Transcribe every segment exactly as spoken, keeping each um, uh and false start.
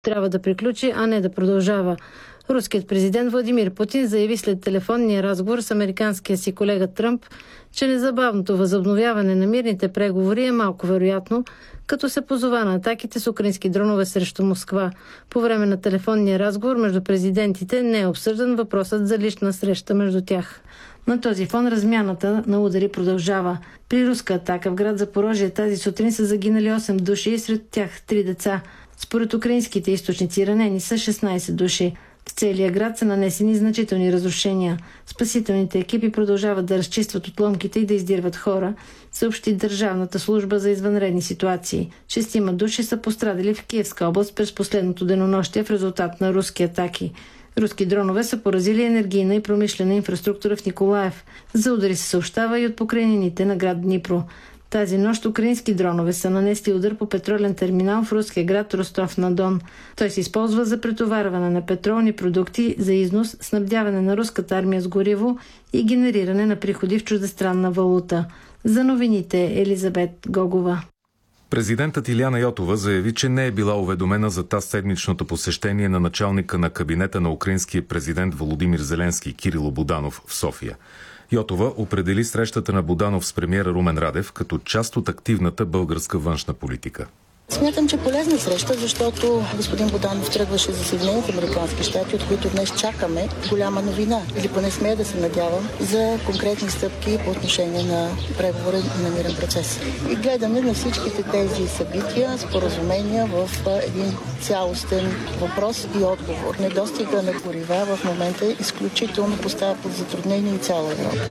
трябва да приключи, а не да продължава. Руският президент Владимир Путин заяви след телефонния разговор с американския си колега Тръмп, че незабавното възобновяване на мирните преговори е малко вероятно, като се позова на атаките с украински дронове срещу Москва. По време на телефонния разговор между президентите не е обсъждан въпросът за лична среща между тях. На този фон размяната на удари продължава. При руска атака в град Запорожие тази сутрин са загинали осем души и сред тях три деца. Според украинските източници ранени са шестнайсет души. В целия град са нанесени значителни разрушения. Спасителните екипи продължават да разчистват отломките и да издирват хора, съобщи Държавната служба за извънредни ситуации. Шестима души са пострадали в Киевска област през последното денонощие в резултат на руски атаки. Руски дронове са поразили енергийна и промишлена инфраструктура в Николаев. За удари се съобщава и от покрайнините на град Днипро. Тази нощ украински дронове са нанесли удар по петролен терминал в руския град Ростов-на-Дон. Той се използва за претоварване на петролни продукти, за износ, снабдяване на руската армия с гориво и генериране на приходи в чуждестранна валута. За новините Елизабет Гогова. Президентът Илияна Йотова заяви, че не е била уведомена за тази седмичното посещение на началника на кабинета на украинския президент Володимир Зеленски Кирило Буданов в София. Йотова определи срещата на Буданов с премиера Румен Радев като част от активната българска външна политика. Смятам, че полезна среща, защото господин Буданов тръгваше за Съединените американски щати, от които днес чакаме голяма новина, или поне смея да се надявам, за конкретни стъпки по отношение на преговори и на мирен процес. И гледаме на всичките тези събития, споразумения в един цялостен въпрос и отговор. Недостига на горива в момента е изключително поставя под затруднение и цяла Европа.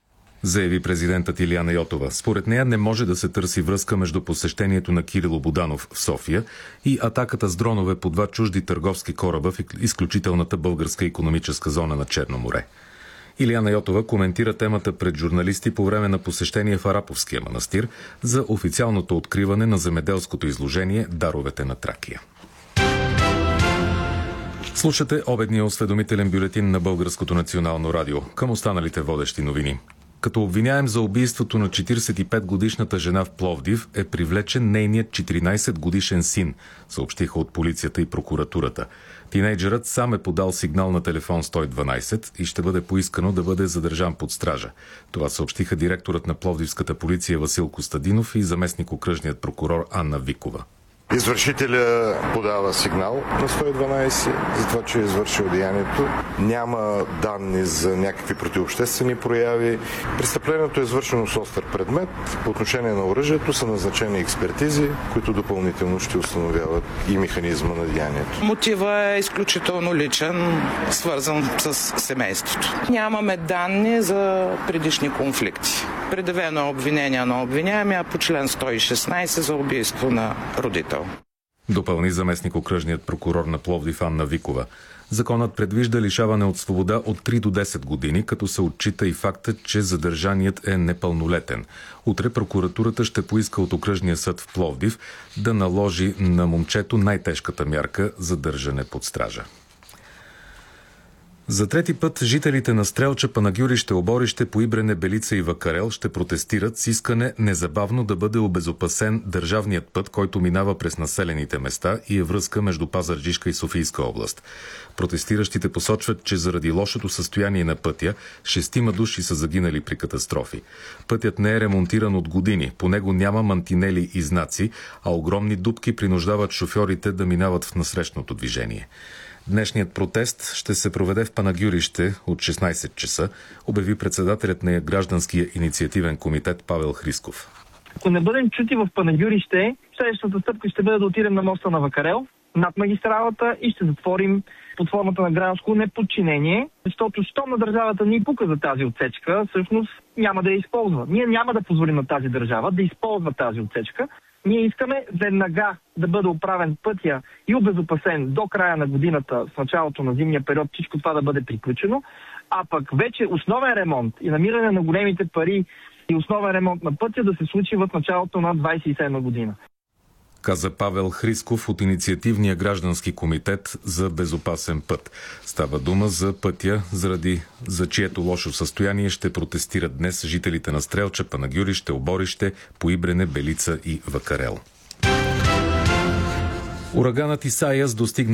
Заяви президентът Илияна Йотова. Според нея не може да се търси връзка между посещението на Кирило Буданов в София и атаката с дронове по два чужди търговски кораба в изключителната българска икономическа зона на Черно море. Илияна Йотова коментира темата пред журналисти по време на посещение в Араповския манастир за официалното откриване на земеделското изложение "Даровете на Тракия". Слушате обедния осведомителен бюлетин на Българското национално радио. Към останалите водещи новини. Като обвиняем за убийството на четирийсет и пет годишната жена в Пловдив е привлечен нейният четиринайсет годишен син, съобщиха от полицията и прокуратурата. Тинейджерът сам е подал сигнал на телефон сто и дванайсет и ще бъде поискано да бъде задържан под стража. Това съобщиха директорът на пловдивската полиция Васил Костадинов и заместник-окръжният прокурор Анна Викова. Извършителя подава сигнал на сто и дванайсет за това, че е извършил деянието. Няма данни за някакви противообществени прояви. Престъплението е извършено с остър предмет. По отношение на оръжието са назначени експертизи, които допълнително ще установяват и механизма на деянието. Мотивът е изключително личен, свързан с семейството. Нямаме данни за предишни конфликти. Предявено е обвинение на обвиняемия по член сто и шестнайсет за убийство на родител. Допълни заместник-окръжният прокурор на Пловдив Анна Викова. Законът предвижда лишаване от свобода от три до десет години, като се отчита и фактът, че задържаният е непълнолетен. Утре прокуратурата ще поиска от окръжния съд в Пловдив да наложи на момчето най-тежката мярка – задържане под стража. За трети път жителите на Стрелча, Панагюрище, Оборище, Поибрене, Белица и Вакарел ще протестират с искане незабавно да бъде обезопасен държавният път, който минава през населените места и е връзка между Пазарджишка и Софийска област. Протестиращите посочват, че заради лошото състояние на пътя, шестима души са загинали при катастрофи. Пътят не е ремонтиран от години, по него няма мантинели и знаци, а огромни дупки принуждават шофьорите да минават в насрещното движение. Днешният протест ще се проведе в Панагюрище от шестнайсет часа, обяви председателят на гражданския инициативен комитет Павел Хрисков. Ако не бъдем чути в Панагюрище, следващата стъпка ще бъде да отидем на моста на Вакарел, над магистралата и ще затворим под формата на гражданско неподчинение, защото щом на държавата ни пука за тази отсечка, всъщност няма да я използва. Ние няма да позволим на тази държава да използва тази отсечка. Ние искаме веднага да бъде оправен пътя и обезопасен до края на годината, в началото на зимния период, всичко това да бъде приключено, а пък вече основен ремонт и намиране на големите пари и основен ремонт на пътя да се случи в началото на двайсет и седма година. Каза Павел Хрисков от инициативния граждански комитет за безопасен път. Става дума за пътя, заради за чието лошо състояние ще протестират днес жителите на Стрелча, Панагюрище, Оборище, Поибрене, Белица и Вакарел. Ураганът Исайяс достигна